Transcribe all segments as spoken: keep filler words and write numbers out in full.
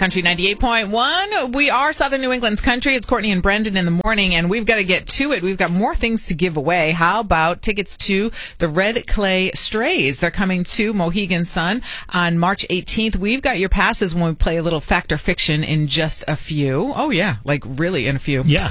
Country ninety-eight point one. We are Southern New England's country. It's Courtney and Brendan in the morning, and we've got to get to it. We've got more things to give away. How about tickets to the Red Clay Strays? They're coming to Mohegan Sun on March eighteenth. We've got your passes when we play a little Fact or Fiction in just a few. Oh, yeah, like really in a few. Yeah.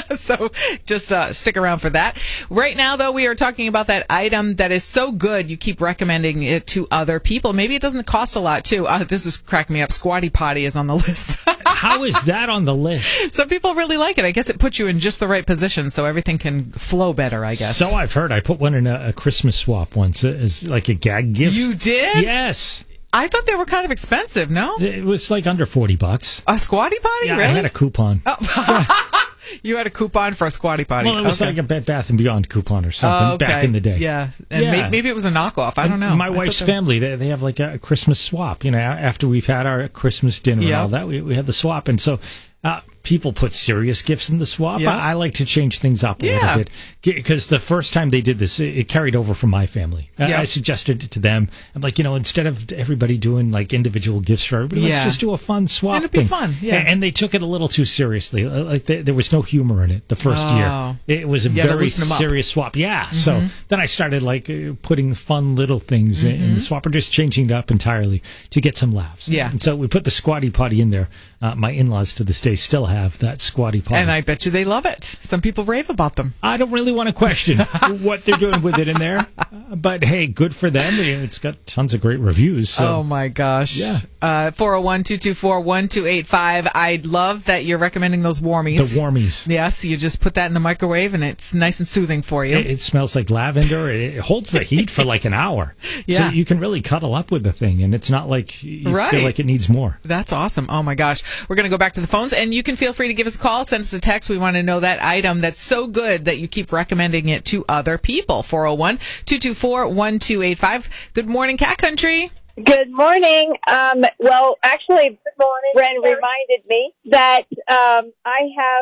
So just uh, stick around for that. Right now, though, we are talking about that item that is so good you keep recommending it to other people. Maybe it doesn't cost a lot, too. Uh, this is cracking me up. Squatty Potty is on the list. How is that on the list? Some people really like it. I guess it puts you in just the right position so everything can flow better, I guess. So I've heard. I put one in a, a Christmas swap once as like a gag gift. You did? Yes. I thought they were kind of expensive, no? It was like under forty bucks. A Squatty Potty? Yeah, really? I had a coupon. Oh. You had a coupon for a Squatty Potty. Well, it was okay. like a Bed Bath and Beyond coupon or something oh, okay. back in the day. Yeah, and yeah. Maybe, maybe it was a knockoff. I don't know. My I wife's they... family, they, they have like a Christmas swap. You know, after we've had our Christmas dinner yeah. and all that, we, we had the swap. And so uh, people put serious gifts in the swap. Yeah. I, I like to change things up a yeah. little bit. Because the first time they did this, it, it carried over from my family. I, yeah. I suggested it to them. I'm like, you know, instead of everybody doing like individual gifts for everybody, yeah. let's just do a fun swap and it'd be thing. fun, yeah. And, and they took it a little too seriously. Like they, there was no humor in it the first oh. year. It was a You very serious swap. Yeah. Mm-hmm. So then I started like uh, putting fun little things mm-hmm. in, in the swap, or just changing it up entirely to get some laughs. Yeah. And so we put the Squatty Potty in there. Uh, my in-laws to this day still have that Squatty Potty. And I bet you they love it. Some people rave about them. I don't really want to question what they're doing with it in there. Uh, but hey, good for them. It's got tons of great reviews. So. Oh my gosh. Yeah. Uh, four oh one, two two four, one two eight five. I love that you're recommending those warmies. The warmies. Yes, you just put that in the microwave and it's nice and soothing for you. It, it smells like lavender. It, it holds the heat for like an hour. Yeah. So you can really cuddle up with the thing, and it's not like you right. feel like it needs more. That's awesome. Oh my gosh. We're going to go back to the phones, and you can feel free to give us a call, send us a text. We want to know that item that's so good that you keep recommending it to other people. four oh one, two two four, one two eight five. Good morning, Cat Country. Good morning. Um, well, actually, good morning. Ren reminded me that um, I have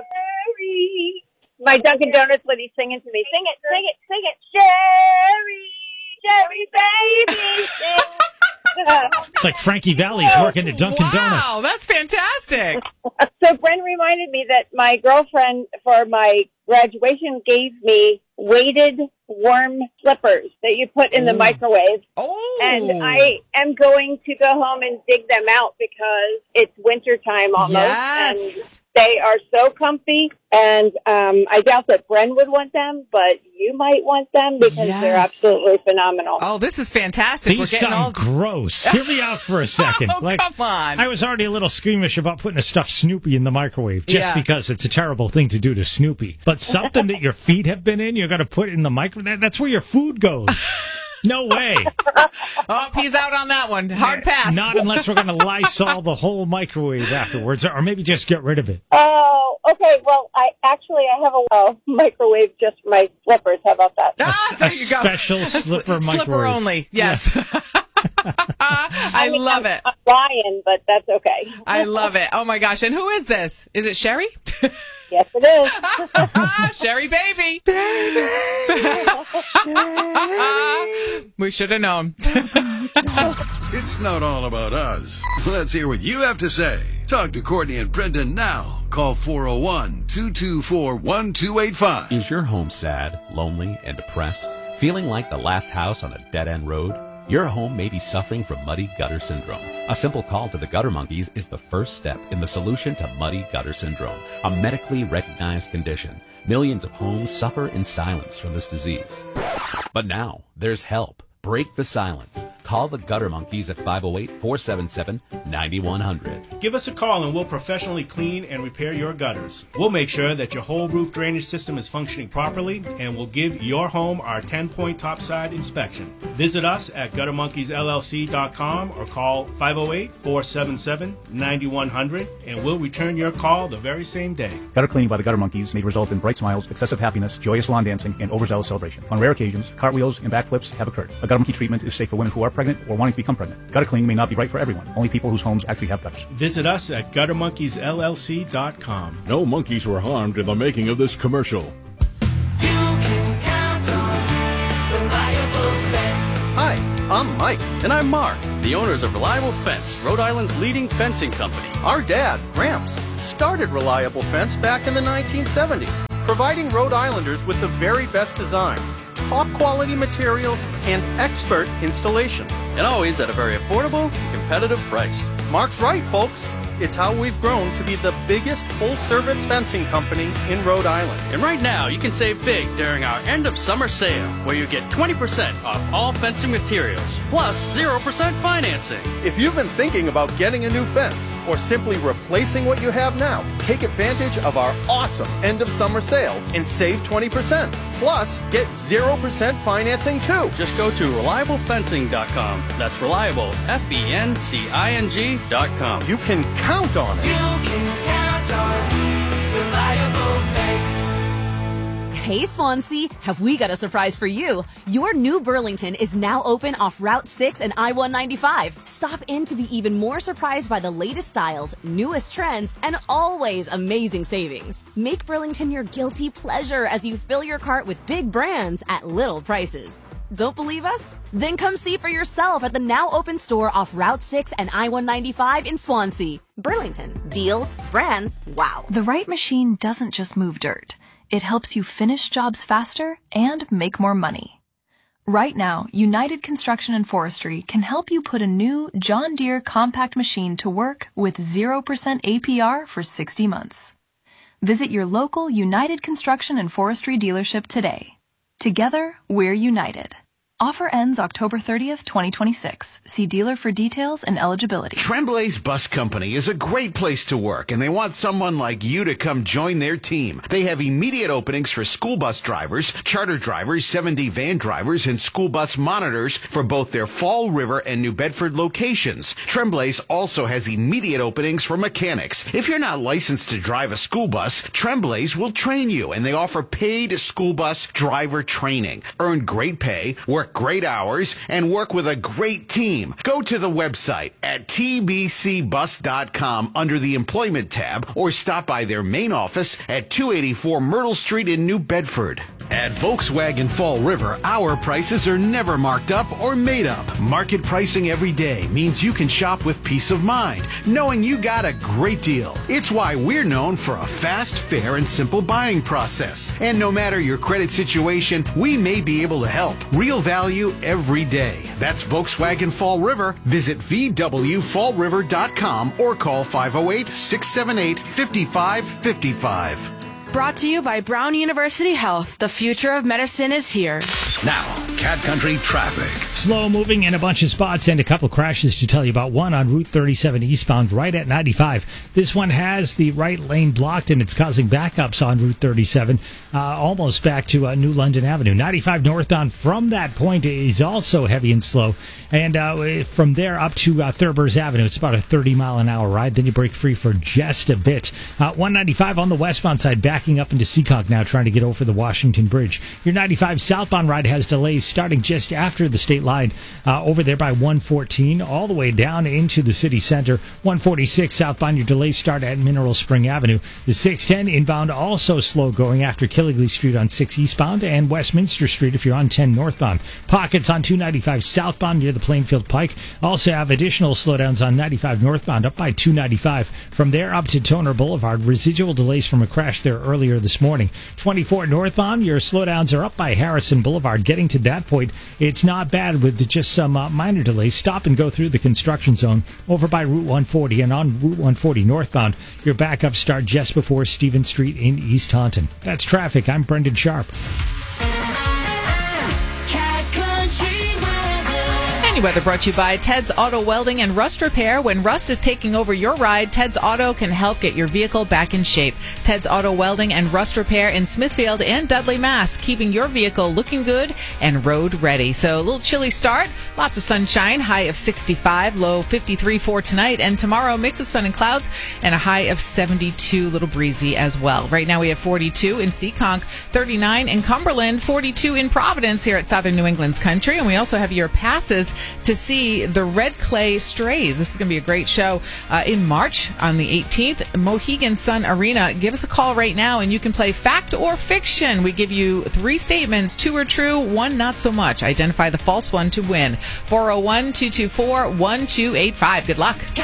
my Dunkin' Donuts lady singing to me. Sing it, sing it, sing it. Sherry, Sherry, baby, sing. It's like Frankie Valli's working at Dunkin' wow, Donuts. Wow, that's fantastic. So Bren reminded me that my girlfriend for my graduation gave me weighted warm slippers that you put in the microwave. Oh. And I am going to go home and dig them out because it's wintertime almost. Yes. And they are so comfy. And um, I doubt that Bren would want them, but you might want them because yes. they're absolutely phenomenal. Oh, this is fantastic. These We're getting sound all gross. Hear me out for a second. Oh, like, come on. I was already a little squeamish about putting a stuffed Snoopy in the microwave just Yeah. because it's a terrible thing to do to Snoopy. But something that your feet have been in, you're going to put it in the microwave. That, that's where your food goes. No way. Oh, he's out on that one. Hard pass. Not unless we're going to Lysol the whole microwave afterwards, or maybe just get rid of it. Oh, okay. Well, I actually I have a uh, microwave just for my slippers. How about that? Ah, A, there a you go. special slipper Slipper microwave. only. Yes. I mean, love I'm, it. I'm lying, but that's okay. I love it. Oh my gosh. And who is this? Is it Sherry? Yes, it is. Sherry baby. Baby. We should have known. It's not all about us. Let's hear what you have to say. Talk to Courtney and Brendan now. Call four oh one, two two four, one two eight five. Is your home sad, lonely, and depressed? Feeling like the last house on a dead-end road? Your home may be suffering from muddy gutter syndrome. A simple call to the Gutter Monkeys is the first step in the solution to muddy gutter syndrome, a medically recognized condition. Millions of homes suffer in silence from this disease. But now, there's help. Break the silence. Call the Gutter Monkeys at five oh eight, four seven seven, nine one zero zero. Give us a call and we'll professionally clean and repair your gutters. We'll make sure that your whole roof drainage system is functioning properly, and we'll give your home our ten-point topside inspection. Visit us at gutter monkeys L L C dot com or call five oh eight, four seven seven, nine one zero zero, and we'll return your call the very same day. Gutter cleaning by the Gutter Monkeys may result in bright smiles, excessive happiness, joyous lawn dancing, and overzealous celebration. On rare occasions, cartwheels and backflips have occurred. A Gutter Monkey treatment is safe for women who are pregnant or wanting to become pregnant. Gutter cleaning may not be right for everyone. Only people whose homes actually have gutters. Visit us at gutter monkeys L L C dot com. No monkeys were harmed in the making of this commercial. Hi, I'm Mike. And I'm Mark, the owners of Reliable Fence, Rhode Island's leading fencing company. Our dad, Gramps, started Reliable Fence back in the nineteen seventies, providing Rhode Islanders with the very best design, top quality materials, and expert installation. And always at a very affordable and competitive price. Mark's right, folks. It's how we've grown to be the biggest full-service fencing company in Rhode Island. And right now, you can save big during our end of summer sale, where you get twenty percent off all fencing materials, plus zero percent financing. If you've been thinking about getting a new fence, or simply replacing what you have now, take advantage of our awesome end of summer sale and save twenty percent. Plus, get zero percent financing too. Just go to reliable fencing dot com. That's reliable, F E N C I N G dot com. You can count on it. You can count on Reliable Fence. Hey Swansea, have we got a surprise for you? Your new Burlington is now open off Route six and I one ninety-five. Stop in to be even more surprised by the latest styles, newest trends, and always amazing savings. Make Burlington your guilty pleasure as you fill your cart with big brands at little prices. Don't believe us? Then come see for yourself at the now open store off Route six and I one ninety-five in Swansea. Burlington. Deals, brands, wow. The right machine doesn't just move dirt. It helps you finish jobs faster and make more money. Right now, United Construction and Forestry can help you put a new John Deere compact machine to work with zero percent A P R for sixty months. Visit your local United Construction and Forestry dealership today. Together, we're united. Offer ends October thirtieth, twenty twenty-six. See dealer for details and eligibility. Tremblay's Bus Company is a great place to work, and they want someone like you to come join their team. They have immediate openings for school bus drivers, charter drivers, seven D van drivers, and school bus monitors for both their Fall River and New Bedford locations. Tremblay's also has immediate openings for mechanics. If you're not licensed to drive a school bus, Tremblay's will train you, and they offer paid school bus driver training. Earn great pay, work great hours, and work with a great team. Go to the website at t b c bus dot com under the Employment tab, or stop by their main office at two eighty-four Myrtle Street in New Bedford. At Volkswagen Fall River, our prices are never marked up or made up. Market pricing every day means you can shop with peace of mind, knowing you got a great deal. It's why we're known for a fast, fair, and simple buying process. And no matter your credit situation, we may be able to help. Real value every day. That's Volkswagen Fall River. Visit v w fall river dot com or call five oh eight, six seven eight, five five five five. Brought to you by Brown University Health. The future of medicine is here. Now, Cat Country traffic. Slow moving in a bunch of spots and a couple crashes to tell you about. One on Route thirty-seven eastbound right at ninety-five. This one has the right lane blocked and it's causing backups on Route thirty-seven, uh, almost back to uh, New London Avenue. ninety-five northbound from that point is also heavy and slow. And uh, from there up to uh, Thurber's Avenue, it's about a thirty mile an hour ride. Then you break free for just a bit. Uh, one ninety-five on the westbound side, backing up into Seekonk now, trying to get over the Washington Bridge. Your ninety-five southbound ride has delays starting just after the state line, uh, over there by one fourteen, all the way down into the city center. one forty-six southbound, your delays start at Mineral Spring Avenue. The six ten inbound also slow going after Killigley Street on six eastbound and Westminster Street if you're on ten northbound. Pockets on two ninety-five southbound near the Plainfield Pike. Also have additional slowdowns on ninety-five northbound up by two ninety-five. From there up to Toner Boulevard, residual delays from a crash there earlier this morning. twenty-four northbound, your slowdowns are up by Harrison Boulevard. Getting to that point, it's not bad with just some uh, minor delays. Stop and go through the construction zone over by Route one forty, and on Route one forty northbound, your backups start just before Stevens Street in East Taunton. That's traffic. I'm Brendan Sharp. Weather brought to you by Ted's Auto Welding and Rust Repair. When rust is taking over your ride, Ted's Auto can help get your vehicle back in shape. Ted's Auto Welding and Rust Repair in Smithfield and Dudley, Mass, keeping your vehicle looking good and road ready. So a little chilly start, lots of sunshine, high of sixty-five, low fifty-three for tonight, and tomorrow mix of sun and clouds and a high of seventy-two, little breezy as well. Right now we have forty-two in Seekonk, thirty-nine in Cumberland, forty-two in Providence here at Southern New England's Country, and we also have your passes to see the Red Clay Strays. This is going to be a great show uh, in March on the eighteenth, Mohegan Sun Arena. Give us a call right now, and you can play Fact or Fiction. We give you three statements, two are true, one not so much. Identify the false one to win. four oh one, two two four, one two eight five. Good luck.